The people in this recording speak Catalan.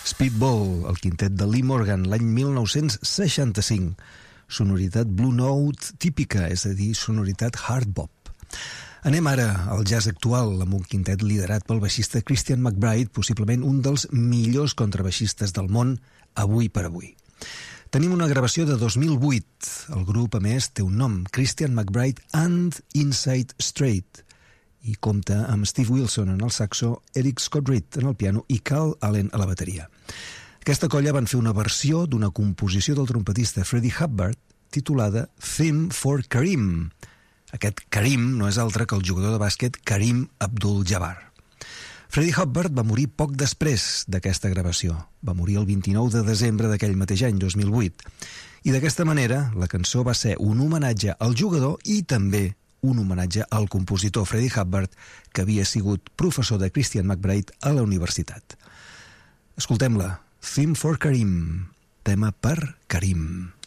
Speedball, el quintet de Lee Morgan, l'any 1965. Sonoritat Blue Note típica, és a dir, sonoritat hard bop. Anem ara al jazz actual, amb un quintet liderat pel baixista Christian McBride, possiblement un dels millors contrabaixistes del món, avui per avui. Tenim una gravació de 2008. El grup, a més, té un nom, Christian McBride and Inside Straight, i compta amb Steve Wilson en el saxo, Eric Scott Reed en el piano i Carl Allen a la bateria. Aquesta colla van fer una versió d'una composició del trompetista Freddie Hubbard titulada Theme for Kareem. Aquest Kareem no és altre que el jugador de bàsquet Kareem Abdul-Jabbar. Freddie Hubbard va morir poc després d'aquesta gravació. Va morir el 29 de desembre d'aquell mateix any, 2008. I d'aquesta manera, la cançó va ser un homenatge al jugador i també un homenatge al compositor Freddie Hubbard, que havia sigut professor de Christian McBride a la universitat. Escoltem-la. Theme for Kareem. Tema per Kareem.